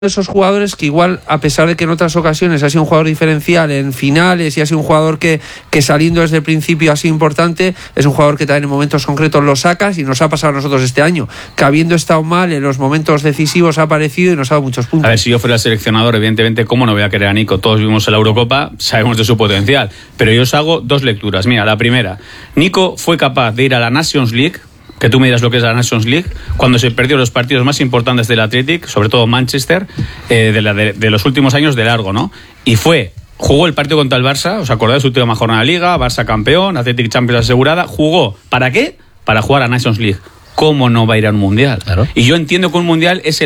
esos jugadores que igual, a pesar de que en otras ocasiones ha sido un jugador diferencial en finales y ha sido un jugador que saliendo desde el principio ha sido importante, es un jugador que también en momentos concretos lo sacas, y nos ha pasado a nosotros este año, que habiendo estado mal en los momentos decisivos ha aparecido y nos ha dado muchos puntos. A ver, si yo fuera el seleccionador, evidentemente, ¿cómo no voy a querer a Nico? Todos vimos en la Eurocopa, sabemos de su potencial, pero yo os hago dos lecturas. Mira, la primera, Nico fue capaz de ir a la Nations League, que tú me dirás lo que es la Nations League, cuando se perdió los partidos más importantes del Athletic, sobre todo Manchester, de los últimos años de largo, ¿no? Y jugó el partido contra el Barça, ¿os acordáis? Su última jornada de Liga, Barça campeón, Athletic Champions asegurada. ¿Jugó para qué? Para jugar a Nations League. ¿Cómo no va a ir a un Mundial? Claro. Y yo entiendo que un Mundial es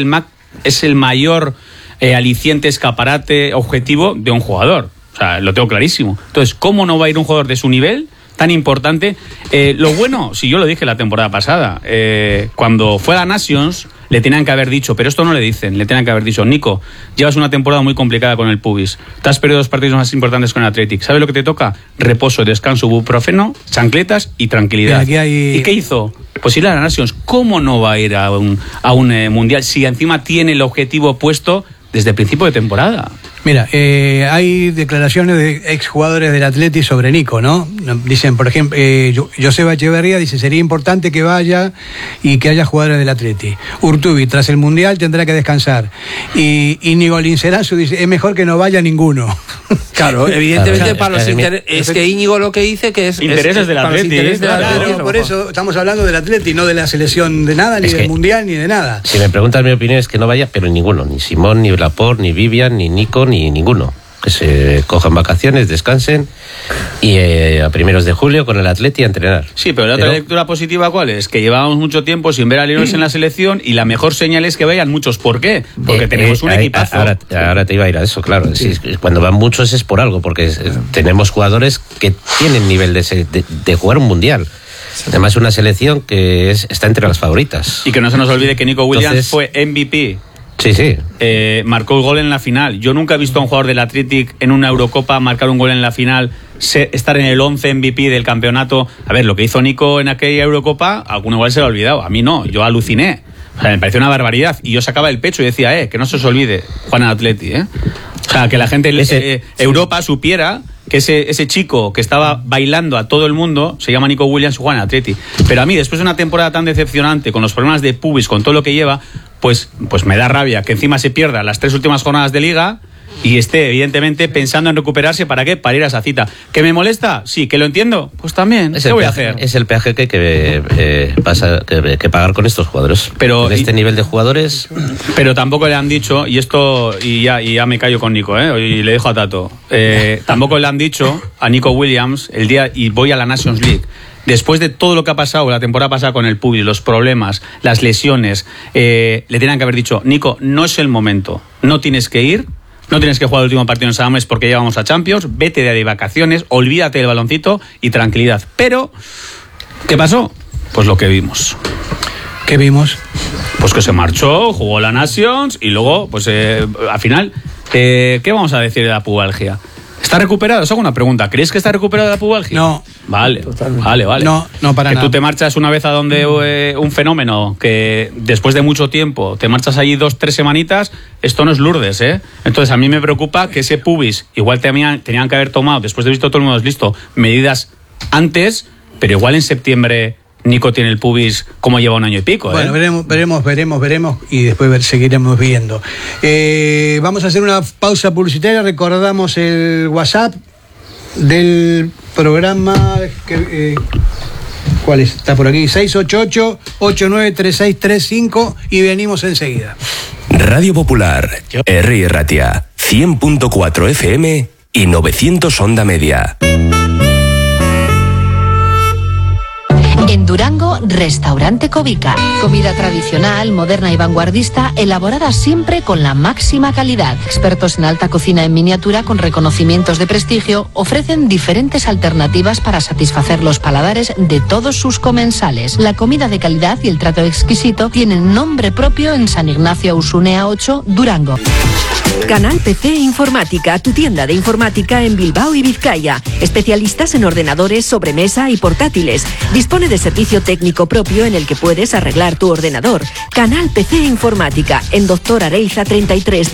el mayor aliciente, escaparate, objetivo de un jugador. O sea, lo tengo clarísimo. Entonces, ¿cómo no va a ir un jugador de su nivel tan importante? Lo bueno, si yo lo dije la temporada pasada, cuando fue a la Nations, le tenían que haber dicho, pero esto no le dicen, le tenían que haber dicho: Nico, llevas una temporada muy complicada con el pubis, te has perdido los partidos más importantes con el Athletic, ¿sabes lo que te toca? Reposo, descanso, ibuprofeno, chancletas y tranquilidad. ¿Y qué hizo? Pues ir a la Nations. ¿Cómo no va a ir a un Mundial si encima tiene el objetivo puesto desde el principio de temporada? Mira, hay declaraciones de exjugadores del Atleti sobre Nico, ¿no? Dicen, por ejemplo, Joseba Echeverría dice: sería importante que vaya y que haya jugadores del Atleti. Urtubi, tras el Mundial tendrá que descansar. Y Íñigo Lizarazu dice: es mejor que no vaya ninguno. Claro, evidentemente para los intereses. Es que Íñigo lo que dice que es intereses del Atleti. Por eso estamos hablando del Atleti, no de la selección de nada, ni del Mundial, ni de nada. Si me preguntas mi opinión es que no vaya, pero ninguno, ni Simón, ni Laporte, ni Vivian, ni Nico, ni ninguno. Que se cojan vacaciones, descansen y a primeros de julio con el Atleti a entrenar. Sí, pero la otra lectura positiva, ¿cuál es? Que llevábamos mucho tiempo sin ver a Lionel en la selección, y la mejor señal es que vayan muchos. ¿Por qué? Porque tenemos un equipazo. Ahora te iba a ir a eso, claro. Sí, cuando van muchos es por algo, porque tenemos jugadores que tienen nivel de jugar un mundial. Además, una selección que está entre las favoritas. Y que no se nos olvide que Nico Williams fue MVP. Sí. Marcó el gol en la final. Yo nunca he visto a un jugador del Athletic en una Eurocopa marcar un gol en la final, estar en el 11 MVP del campeonato. A ver, lo que hizo Nico en aquella Eurocopa, a alguno igual se lo ha olvidado. A mí no, yo aluciné. O sea, me pareció una barbaridad. Y yo sacaba el pecho y decía, que no se os olvide, Juan Atleti, O sea, que la gente Europa supiera que ese chico que estaba bailando a todo el mundo se llama Nico Williams y Juan Atleti. Pero a mí, después de una temporada tan decepcionante, con los problemas de pubis, con todo lo que lleva, pues me da rabia que encima se pierda las 3 últimas jornadas de Liga y esté, evidentemente, pensando en recuperarse. ¿Para qué? Para ir a esa cita. ¿Que me molesta? Sí. ¿Que lo entiendo? Pues también. ¿Qué voy a hacer? Es el peaje que hay que pagar con estos jugadores. Pero, este nivel de jugadores. Pero tampoco le han dicho, y ya me callo con Nico, y le dejo a Tato. Tampoco le han dicho a Nico Williams el día, y voy a la Nations League. Después de todo lo que ha pasado la temporada pasada con el pubis, los problemas, las lesiones, le tenían que haber dicho: Nico, no es el momento, no tienes que ir. No tienes que jugar el último partido en San Mamés porque ya vamos a Champions, vete de vacaciones, olvídate del baloncito y tranquilidad. Pero, ¿qué pasó? Pues lo que vimos. ¿Qué vimos? Pues que se marchó, jugó la Nations y luego, pues al final, ¿qué vamos a decir de la pubalgia? ¿Está recuperado? Os hago una pregunta. ¿Creéis que está recuperado de la pubalgia? No. Vale. No para nada. Que tú te marchas una vez a donde un fenómeno, que después de mucho tiempo te marchas allí 2-3 semanitas, esto no es Lourdes, Entonces a mí me preocupa que ese pubis, igual tenían que haber tomado, después de visto todo el mundo listo, medidas antes, pero igual en septiembre Nico tiene el pubis como lleva un año y pico. Bueno, veremos y después seguiremos viendo. Vamos a hacer una pausa publicitaria. Recordamos el WhatsApp del programa. ¿Cuál es? Está por aquí: 688-893635, y venimos enseguida. Radio Popular, R. Ratia, 100.4 FM y 900 onda media. En Durango, Restaurante Covica. Comida tradicional, moderna y vanguardista, elaborada siempre con la máxima calidad. Expertos en alta cocina en miniatura con reconocimientos de prestigio ofrecen diferentes alternativas para satisfacer los paladares de todos sus comensales. La comida de calidad y el trato exquisito tienen nombre propio en San Ignacio Usunea 8, Durango. Canal PC Informática, tu tienda de informática en Bilbao y Vizcaya. Especialistas en ordenadores, sobremesa y portátiles. Dispone de servicio técnico propio en el que puedes arreglar tu ordenador. Canal PC Informática, en Doctor Areiza 33.